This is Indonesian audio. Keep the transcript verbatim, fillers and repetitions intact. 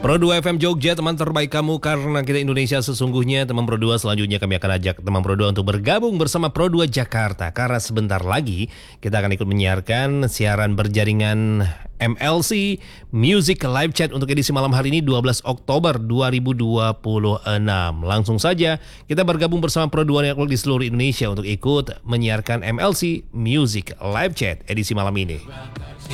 Pro dua F M Jogja, teman terbaik kamu karena kita Indonesia sesungguhnya. Teman Pro dua, selanjutnya kami akan ajak teman Pro dua untuk bergabung bersama Pro dua Jakarta. Karena sebentar lagi kita akan ikut menyiarkan siaran berjaringan M L C Music Live Chat untuk edisi malam hari ini dua belas Oktober dua ribu dua puluh enam. Langsung saja kita bergabung bersama Pro dua Network di seluruh Indonesia untuk ikut menyiarkan M L C Music Live Chat edisi malam ini.